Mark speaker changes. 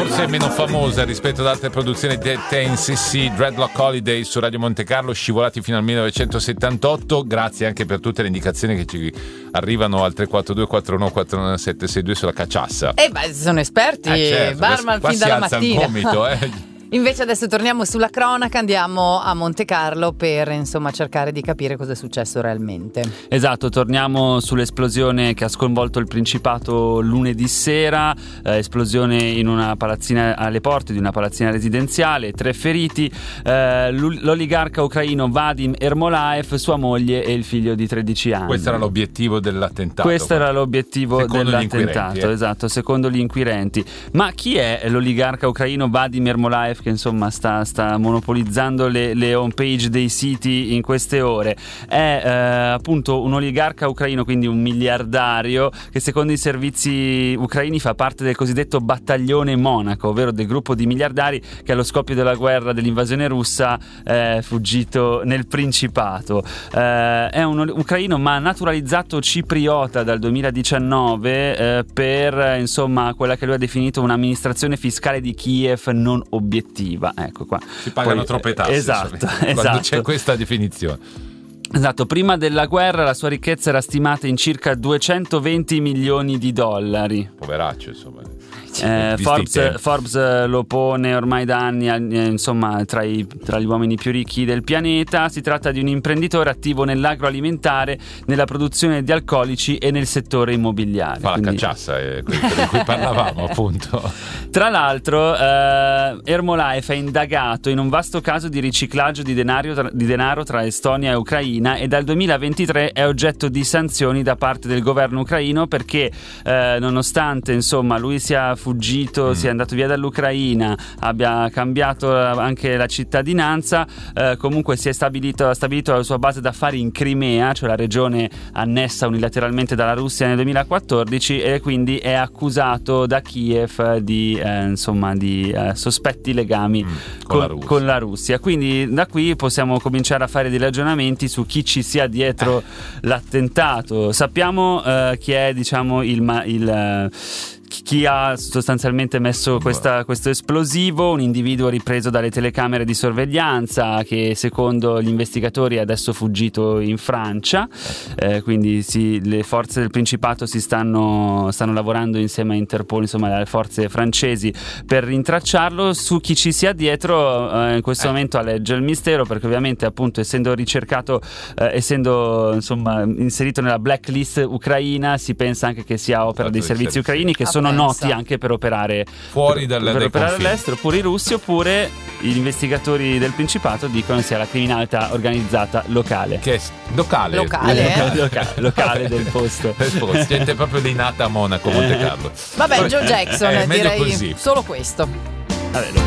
Speaker 1: forse è meno famosa rispetto ad altre produzioni di TNCC, Dreadlock Holiday su Radio Monte Carlo, scivolati fino al 1978. Grazie anche per tutte le indicazioni che ci arrivano al 342 41 41762 sulla caciassa.
Speaker 2: Sono esperti,
Speaker 1: certo,
Speaker 2: barman fin dalla mattina.
Speaker 1: Il vomito,
Speaker 2: Invece adesso torniamo sulla cronaca, andiamo a Monte Carlo per cercare di capire cosa è successo realmente.
Speaker 3: Esatto, torniamo sull'esplosione che ha sconvolto il Principato lunedì sera, esplosione in una palazzina, alle porte di una palazzina residenziale, 3 feriti, l'oligarca ucraino Vadim Ermolaev, sua moglie e il figlio di 13 anni.
Speaker 1: Questo era l'obiettivo dell'attentato.
Speaker 3: Esatto, secondo gli inquirenti. Ma chi è l'oligarca ucraino Vadim Ermolaev, che insomma sta monopolizzando le home page dei siti in queste ore? È appunto un oligarca ucraino, quindi un miliardario, che secondo i servizi ucraini fa parte del cosiddetto battaglione Monaco, ovvero del gruppo di miliardari che allo scoppio della guerra, dell'invasione russa, è fuggito nel Principato. È un ucraino ma naturalizzato cipriota dal 2019 per insomma quella che lui ha definito un'amministrazione fiscale di Kiev non obiettiva. Ecco qua.
Speaker 1: Si pagano troppe tasse.
Speaker 3: Esatto.
Speaker 1: Quando c'è questa definizione.
Speaker 3: Esatto, prima della guerra la sua ricchezza era stimata in circa 220 milioni di dollari.
Speaker 1: Poveraccio, insomma.
Speaker 3: Forbes lo pone ormai da anni insomma tra gli uomini più ricchi del pianeta. Si tratta di un imprenditore attivo nell'agroalimentare, nella produzione di alcolici e nel settore immobiliare.
Speaker 1: Fa la caciassa, quello di cui parlavamo appunto.
Speaker 3: Tra l'altro Ermolaev è indagato in un vasto caso di riciclaggio di denaro tra Estonia e Ucraina, e dal 2023 è oggetto di sanzioni da parte del governo ucraino perché nonostante insomma lui sia fuggito, sia andato via dall'Ucraina, abbia cambiato anche la cittadinanza, comunque si è stabilito la sua base d'affari in Crimea, cioè la regione annessa unilateralmente dalla Russia nel 2014, e quindi è accusato da Kiev di sospetti legami con la Russia. Quindi da qui possiamo cominciare a fare dei ragionamenti su chi ci sia dietro l'attentato. Sappiamo chi è chi ha sostanzialmente messo questo esplosivo, un individuo ripreso dalle telecamere di sorveglianza che secondo gli investigatori è adesso fuggito in Francia, quindi le forze del Principato stanno lavorando insieme a Interpol, insomma alle forze francesi, per rintracciarlo. Su chi ci sia dietro in questo momento aleggia il mistero, perché ovviamente appunto essendo ricercato, essendo insomma inserito nella blacklist ucraina, si pensa anche che sia opera dei servizi ucraini che sono noti anche per operare fuori dall'estero, oppure i russi, oppure gli investigatori del Principato dicono sia la criminalità organizzata locale.
Speaker 1: Che è locale
Speaker 3: del posto.
Speaker 1: Gente proprio di nata a Monaco, Monte Carlo.
Speaker 2: Vabbè, Joe Jackson, direi
Speaker 1: così.
Speaker 2: solo questo.
Speaker 3: Vabbè,